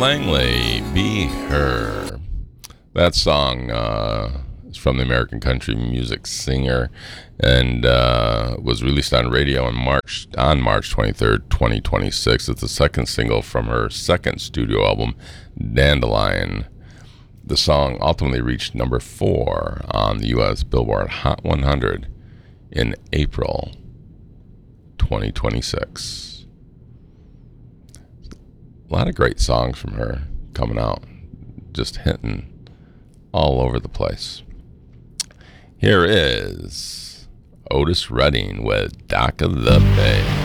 Langley, Be Her. That song is from the American country music singer and was released on radio on March 23rd, 2026. It's the second single from her second studio album, Dandelion. The song ultimately reached number 4 on the U.S. Billboard Hot 100 in April 2026. A lot of great songs from her coming out, just hitting all over the place. Here is Otis Redding with Dock of the Bay.